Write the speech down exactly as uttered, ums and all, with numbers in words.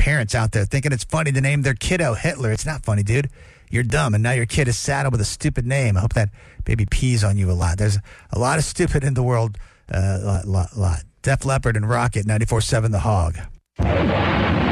parents out there thinking it's funny to name their kiddo Hitler. It's not funny, dude. You're dumb, and now your kid is saddled with a stupid name. I hope that baby pees on you a lot. There's a lot of stupid in the world. Uh, lot, lot, lot. Def Leppard and Rocket, ninety-four seven The Hog.